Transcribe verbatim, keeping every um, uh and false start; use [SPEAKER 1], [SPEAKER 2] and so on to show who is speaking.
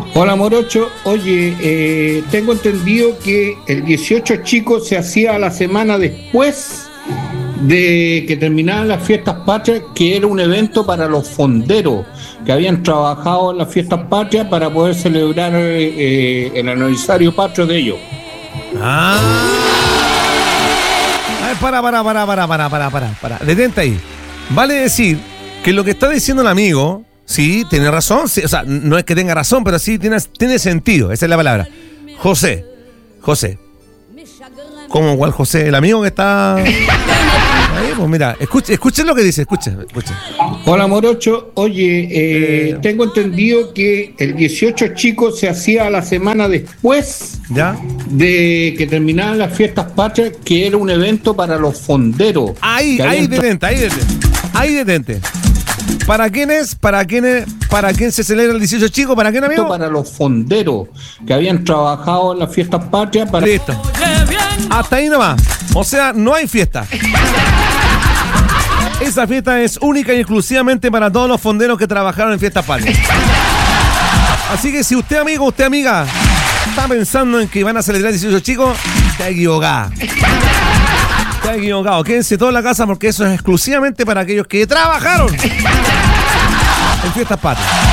[SPEAKER 1] Hola Morocho, oye, eh, tengo entendido que el dieciocho chico se hacía a la semana después de que terminaban las fiestas patrias, que era un evento para los fonderos que habían trabajado en las fiestas patrias para poder celebrar eh, el aniversario patrio de ellos.
[SPEAKER 2] Ah. A ver, para, para, para, para, para, para, para, para. Detente ahí. Vale decir que lo que está diciendo el amigo, sí, tiene razón, sí, o sea, no es que tenga razón, pero sí tiene, tiene sentido, esa es la palabra. José, José. ¿Cómo cuál José? El amigo que está... Ahí, pues mira, escuchen, escuchen lo que dice, escuchen, escuchen.
[SPEAKER 1] Hola Morocho, oye, eh, eh, tengo entendido que el dieciocho chico se hacía a la semana después
[SPEAKER 2] ¿ya?
[SPEAKER 1] de que terminaban las fiestas patrias, que era un evento para los fonderos.
[SPEAKER 2] Ahí, ahí detente, ahí detente, ahí detente. ¿Para quién es? ¿Para quién es? ¿Para quién se celebra el dieciocho chico? ¿Para quién, amigo?
[SPEAKER 1] Para los fonderos que habían trabajado en las fiestas patrias. Para...
[SPEAKER 2] Listo. Hasta ahí nomás. O sea, no hay fiesta. Esa fiesta es única y exclusivamente para todos los fonderos que trabajaron en fiestas patrias. Así que si usted, amigo, usted, amiga, está pensando en que van a celebrar el dieciocho chico, está equivocada. Está equivocado. Quédense todos en la casa porque eso es exclusivamente para aquellos que trabajaron en fiestas patrias.